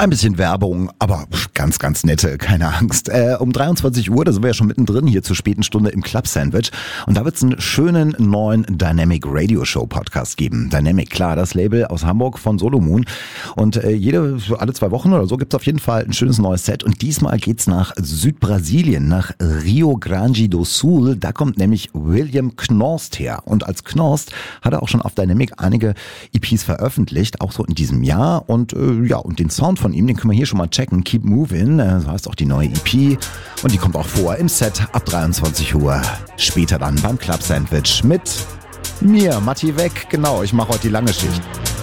Ein bisschen Werbung, aber ganz, ganz nette, keine Angst. Um 23 Uhr, da sind wir ja schon mittendrin hier zur späten Stunde im Club Sandwich. Und da wird es einen schönen neuen Dynamic Radio Show Podcast geben. Dynamic, klar, das Label aus Hamburg von Solomon. Und alle 2 Wochen oder so gibt's auf jeden Fall ein schönes neues Set. Und diesmal geht's nach Südbrasilien, nach Rio Grande do Sul. Da kommt nämlich William Knorst her. Und als Knorst hat er auch schon auf Dynamic einige EPs veröffentlicht, auch so in diesem Jahr. Und und den Sound von ihm, den können wir hier schon mal checken. Keep Moving, so heißt auch die neue EP. Und die kommt auch vor im Set ab 23 Uhr. Später dann beim Club Sandwich mit mir, Matti Weck. Genau, ich mache heute die lange Schicht.